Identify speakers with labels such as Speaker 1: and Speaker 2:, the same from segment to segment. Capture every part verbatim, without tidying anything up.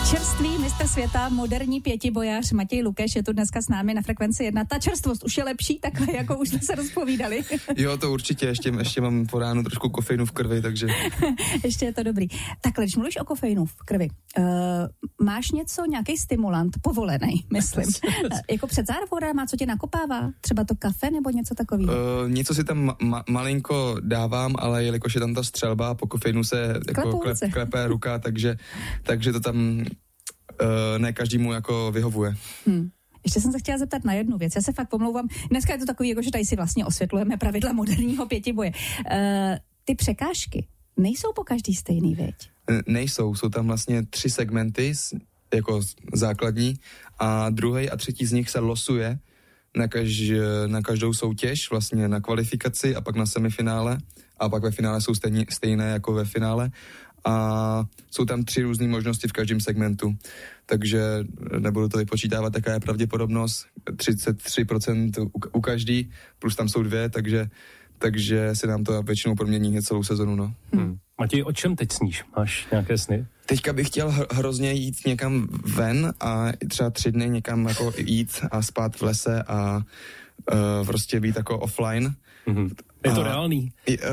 Speaker 1: Čerstvý mistr světa, moderní pětibojař Matěj Lukeš je tu dneska s námi na Frekvenci jedna. Ta čerstvost už je lepší, takhle jako už jsme se rozpovídali.
Speaker 2: Jo, to určitě, ještě, ještě mám po ránu trošku kofeinu v krvi, takže...
Speaker 1: Ještě je to dobrý. Takhle, když mluvíš o kofeinu v krvi, uh, máš něco, nějaký stimulant, povolený, myslím. uh, jako před závodama, co tě nakopává? Třeba to kafe nebo něco takového?
Speaker 2: Uh, něco si tam ma- ma- malinko dávám, ale jelikož je tam ta střelba, po kofeinu se jako klep, klepé ruka, takže, takže to tam... Uh, ne každému jako vyhovuje.
Speaker 1: Hmm. Ještě jsem se chtěla zeptat na jednu věc. Já se fakt pomlouvám. Dneska je to takový, jako že tady si vlastně osvětlujeme pravidla moderního pětiboje. Uh, ty překážky nejsou po každý stejný, veď?
Speaker 2: Nejsou. Jsou tam vlastně tři segmenty jako základní a druhý a třetí z nich se losuje na, kaž, na každou soutěž, vlastně na kvalifikaci a pak na semifinále a pak ve finále jsou stejně, stejné jako ve finále. A jsou tam tři různé možnosti v každém segmentu, takže nebudu to vypočítávat, jaká je pravděpodobnost, třicet tři procent u, u každý, plus tam jsou dvě, takže, takže se nám to většinou promění celou sezonu, no.
Speaker 3: Hmm. Matěj, o čem teď sníš? Máš nějaké sny?
Speaker 2: Teďka bych chtěl hr- hrozně jít někam ven a třeba tři dny někam jako jít a spát v lese a uh, prostě být jako offline.
Speaker 3: Mm-hmm. Je to a, reálný?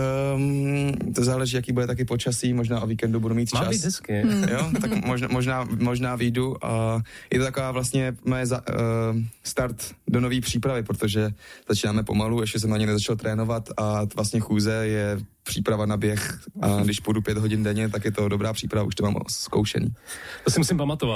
Speaker 2: Um, to záleží, jaký bude taky počasí, možná o víkendu budu mít
Speaker 3: Má
Speaker 2: čas.
Speaker 3: Má být hezky.
Speaker 2: Jo, tak možná, možná, možná vyjdu a je to taková vlastně moje za, uh, start do nový přípravy, protože začínáme pomalu, ještě jsem ani nezačal trénovat a vlastně chůze je příprava na běh a když půjdu pět hodin denně, tak je to dobrá příprava, už to mám zkoušený.
Speaker 3: To si musím pamatovat.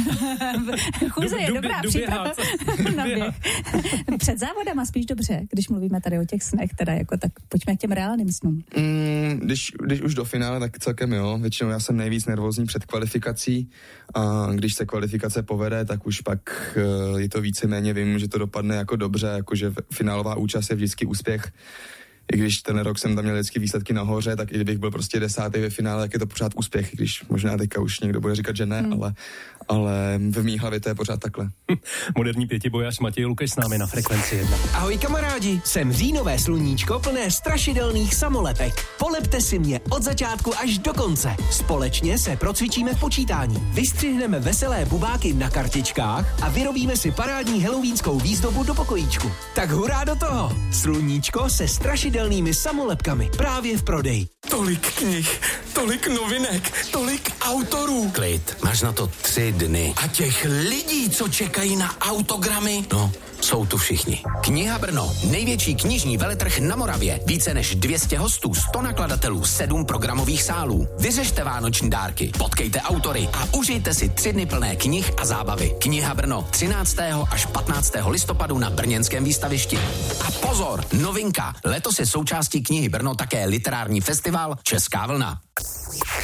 Speaker 1: Chůze je dobrá du, du, příprava na běh. Před závodama spíš dobře, když mluvíme tady o těch snech, teda jako tak pojďme k těm reálným snům.
Speaker 2: Mm, když, když už do finále, tak celkem jo. Většinou já jsem nejvíc nervózní před kvalifikací a když se kvalifikace povede, tak už pak uh, je to víceméně, vím, že to dopadne jako dobře, jakože finálová účast je vždycky úspěch. I když ten rok jsem tam měl vždycky výsledky nahoře, tak i kdybych byl prostě desátý ve finále, tak je to pořád úspěch, když možná teďka už někdo bude říkat, že ne, hmm. ale, ale v mý hlavě to je pořád takhle.
Speaker 3: Moderní pětibojař Matěj Lukeš s námi na Frekvenci jedna.
Speaker 4: Ahoj kamarádi, jsem říjnové sluníčko plné strašidelných samolepek. Polepte si mě od začátku až do konce. Společně se procvičíme v počítání. Vystřihneme veselé bubáky na kartičkách a vyrobíme si parádní halloweenskou výzdobu do pokojíčku. Tak hurá do toho! Sluníčko se strašidelnými samolepkami právě v prodeji.
Speaker 5: Tolik knih, tolik novinek, tolik autorů.
Speaker 6: Klid, máš na to tři dny.
Speaker 5: A těch lidí, co čekají na autogramy?
Speaker 6: No, jsou tu všichni. Kniha Brno, největší knižní veletrh na Moravě. Více než dvě stě hostů, sto nakladatelů, sedm programových sálů. Vyřešte vánoční dárky, potkejte autory a užijte si tři dny plné knih a zábavy. Kniha Brno, třináctého až patnáctého listopadu na brněnském výstavišti. A pozor, novinka, letos je součástí Knihy Brno také literární festival Česká vlna.